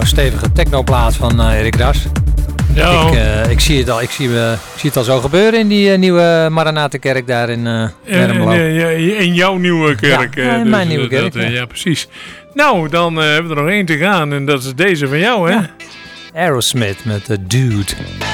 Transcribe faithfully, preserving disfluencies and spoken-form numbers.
een stevige technoplaat van uh, Erik Ras. Ja. Ik, uh, ik, zie het al, ik, zie, uh, ik zie het al zo gebeuren in die uh, nieuwe Maranatenkerk daar in uh, Ermelo. Ja, ja, in jouw nieuwe kerk. Ja, in dus, mijn nieuwe kerk. Dat, ja. ja, precies. Nou, dan uh, hebben we er nog één te gaan en dat is deze van jou, hè? Ja. Aerosmith met The Dude.